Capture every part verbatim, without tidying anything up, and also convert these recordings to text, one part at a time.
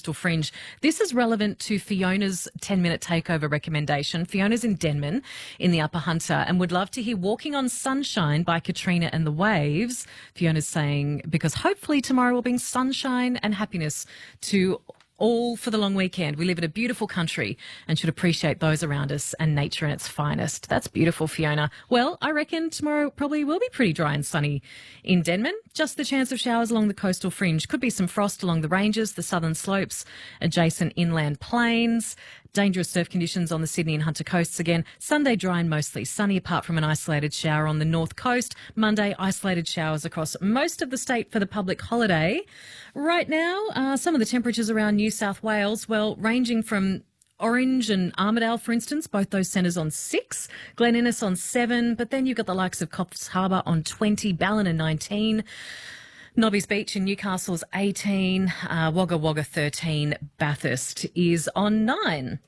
coastal fringe. This is relevant to Fiona's ten-minute takeover recommendation. Fiona's in Denman in the Upper Hunter and would love to hear Walking on Sunshine by Katrina and the Waves. Fiona's saying because hopefully tomorrow will bring sunshine and happiness to all for the long weekend. We live in a beautiful country and should appreciate those around us and nature in its finest. That's beautiful, Fiona. Well, I reckon tomorrow probably will be pretty dry and sunny in Denman. Just the chance of showers along the coastal fringe. Could be some frost along the ranges, the southern slopes, adjacent inland plains. Dangerous surf conditions on the Sydney and Hunter coasts again. Sunday dry and mostly sunny apart from an isolated shower on the north coast. Monday, isolated showers across most of the state for the public holiday. Right now, uh, some of the temperatures around New South Wales, well, ranging from Orange and Armidale, for instance, both those centres on six, Glen Innes on seven, but then you've got the likes of Coffs Harbour on twenty, Ballina nineteen, Nobby's Beach in Newcastle's eighteen, uh, Wagga Wagga thirteen, Bathurst is on nine.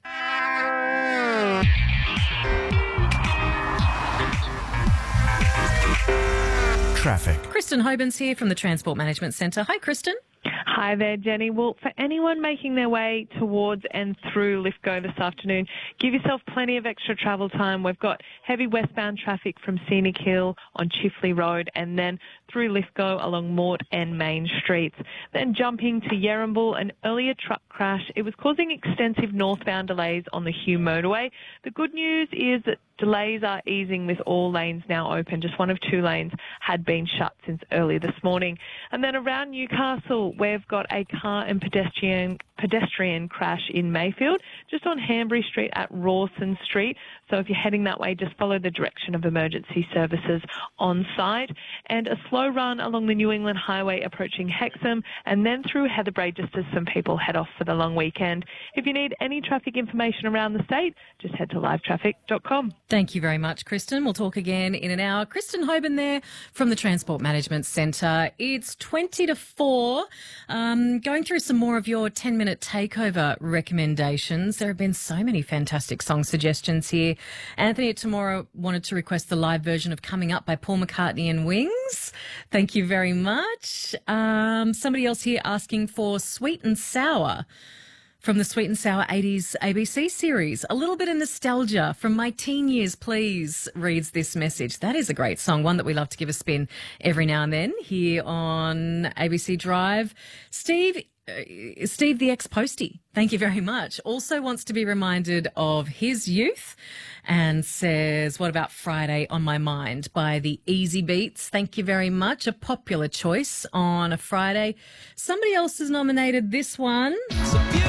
Traffic. Kristen Hobens here from the Transport Management Centre. Hi, Kristen. Hi there, Jenny. Well, for anyone making their way towards and through Lithgow this afternoon, give yourself plenty of extra travel time. We've got heavy westbound traffic from Scenic Hill on Chifley Road and then through Lithgow along Mort and Main Streets. Then jumping to Yerrimble, an earlier truck crash. It was causing extensive northbound delays on the Hume motorway. The good news is that delays are easing with all lanes now open. Just one of two lanes had been shut since early this morning. And then around Newcastle, we've got a car and pedestrian pedestrian crash in Mayfield, just on Hanbury Street at Rawson Street. So if you're heading that way, just follow the direction of emergency services on site. And a slow run along the New England Highway approaching Hexham and then through Heatherbrae just as some people head off for the long weekend. If you need any traffic information around the state, just head to live traffic dot com. Thank you very much, Kristen. We'll talk again in an hour. Kristen Hoban there from the Transport Management Centre. It's twenty to four. Um, going through some more of your ten-minute takeover recommendations. There have been so many fantastic song suggestions here. Anthony tomorrow wanted to request the live version of Coming Up by Paul McCartney and Wings. Thank you very much. Um, somebody else here asking for Sweet and Sour from the Sweet and Sour eighties A B C series. A little bit of nostalgia from my teen years, please, reads this message. That is a great song, one that we love to give a spin every now and then here on A B C Drive. Steve, uh, Steve the ex-postie, thank you very much, also wants to be reminded of his youth and says, what about Friday on My Mind by the Easy Beats? Thank you very much. A popular choice on a Friday. Somebody else has nominated this one.